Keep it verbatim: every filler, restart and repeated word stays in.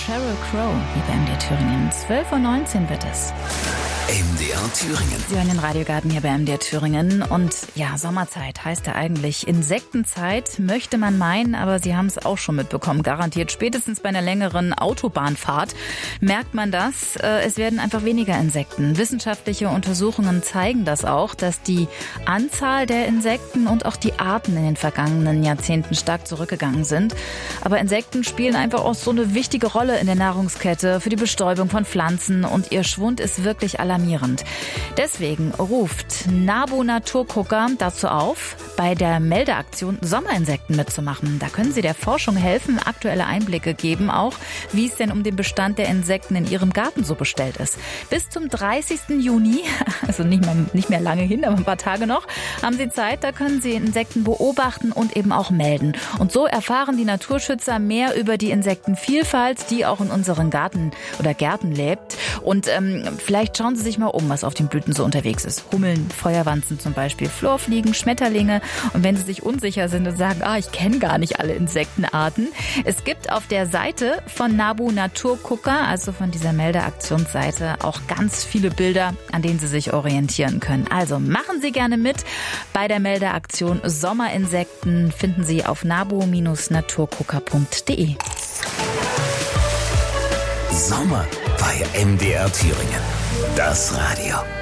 Sheryl Crow hier bei M D R Thüringen. zwölf Uhr neunzehn wird es. M D R Thüringen. Sie hören den Radiogarten hier bei M D R Thüringen. Und ja, Sommerzeit heißt ja eigentlich Insektenzeit, möchte man meinen, aber Sie haben es auch schon mitbekommen, garantiert. Spätestens bei einer längeren Autobahnfahrt merkt man das. Es werden einfach weniger Insekten. Wissenschaftliche Untersuchungen zeigen das auch, dass die Anzahl der Insekten und auch die Arten in den vergangenen Jahrzehnten stark zurückgegangen sind. Aber Insekten spielen einfach auch so eine wichtige Rolle in der Nahrungskette für die Bestäubung von Pflanzen und ihr Schwund ist wirklich alarmierend. Deswegen ruft NABU Naturgucker dazu auf, bei der Meldeaktion Sommerinsekten mitzumachen. Da können Sie der Forschung helfen, aktuelle Einblicke geben, auch wie es denn um den Bestand der Insekten in Ihrem Garten so bestellt ist. Bis zum dreißigsten Juni, also nicht mehr, nicht mehr lange hin, aber ein paar Tage noch, haben Sie Zeit. Da können Sie Insekten beobachten und eben auch melden. Und so erfahren die Naturschützer mehr über die Insektenvielfalt, die auch in unseren Garten oder Gärten lebt. Und ähm, vielleicht schauen Sie sich mal um, was auf den Blüten so unterwegs ist. Hummeln, Feuerwanzen zum Beispiel, Florfliegen, Schmetterlinge. Und wenn Sie sich unsicher sind und sagen, ah, ich kenne gar nicht alle Insektenarten, es gibt auf der Seite von NABU Naturgucker, also von dieser Meldeaktionsseite, auch ganz viele Bilder, an denen Sie sich orientieren können. Also machen Sie gerne mit bei der Meldeaktion Sommerinsekten. Finden Sie auf nabu Naturgucker punkt de. Sommer bei M D R Thüringen. Das Radio.